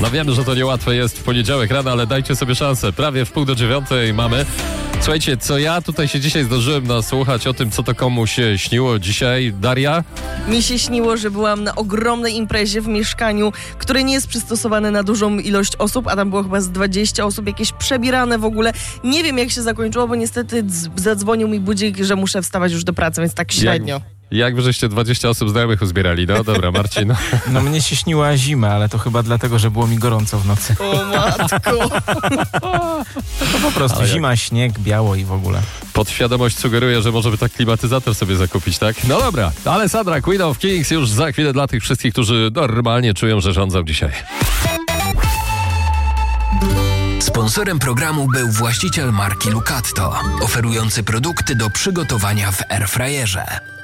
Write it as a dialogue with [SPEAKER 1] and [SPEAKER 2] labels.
[SPEAKER 1] No wiemy, że to niełatwe jest w poniedziałek rano, ale dajcie sobie szansę. Prawie w 8:30 mamy. Słuchajcie, co ja tutaj się dzisiaj zdążyłem nasłuchać o tym, co to komu się śniło dzisiaj. Daria?
[SPEAKER 2] Mi się śniło, że byłam na ogromnej imprezie w mieszkaniu, które nie jest przystosowane na dużą ilość osób, a tam było chyba z 20 osób, jakieś przebierane w ogóle. Nie wiem, jak się zakończyło, bo niestety zadzwonił mi budzik, że muszę wstawać już do pracy, więc tak średnio.
[SPEAKER 1] Jak wy żeście 20 osób znajomych uzbierali? No dobra, Marcin.
[SPEAKER 3] No mnie się śniła zima, ale to chyba dlatego, że było mi gorąco w nocy.
[SPEAKER 2] O matko.
[SPEAKER 3] To po prostu zima, śnieg, biało i w ogóle.
[SPEAKER 1] Podświadomość sugeruje, że może by tak klimatyzator sobie zakupić, tak? No dobra, Alessandra, Queen of Kings już za chwilę dla tych wszystkich, którzy normalnie czują, że rządzą dzisiaj.
[SPEAKER 4] Sponsorem programu był właściciel marki Lucatto, oferujący produkty do przygotowania w airfryerze.